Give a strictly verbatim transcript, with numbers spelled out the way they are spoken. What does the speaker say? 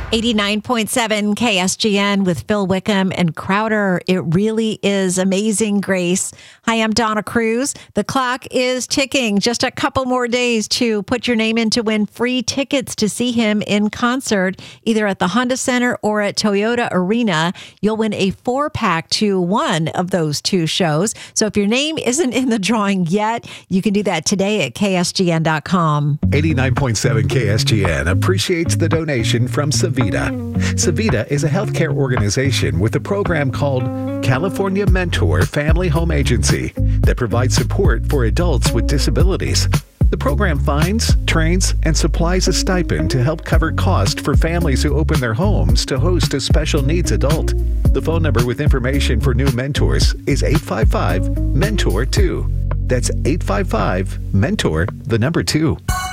eighty-nine point seven K S G N with Phil Wickham and Crowder. It really is amazing grace. Hi, I'm Donna Cruz. The clock is ticking. Just a couple more days to put your name in to win free tickets to see him in concert, either at the Honda Center or at Toyota Arena. You'll win a four-pack to one of those two shows. So if your name isn't in the drawing yet, you can do that today at K S G N dot com. eighty-nine point seven K S G N appreciates the donation from Savita. Savita is a healthcare organization with a program called California Mentor Family Home Agency that provides support for adults with disabilities. The program finds, trains, and supplies a stipend to help cover costs for families who open their homes to host a special needs adult. The phone number with information for new mentors is eight five five, mentor two. That's eight five five, mentor, the number two.